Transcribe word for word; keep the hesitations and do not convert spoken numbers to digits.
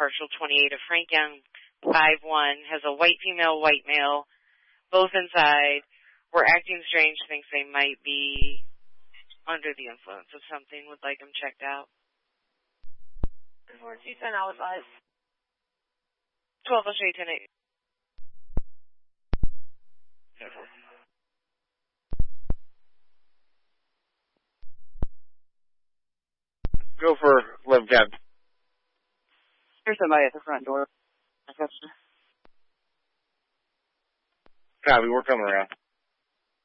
partial twenty-eight of Frank Young, five one, has a white female, white male, both inside. We're acting strange, thinks they might be under the influence of something, would like them checked out. Where's you sent out advice? twelve, I'll show you ten eight. Go for eleven ten. There's somebody at the front door. Copy, we're coming around.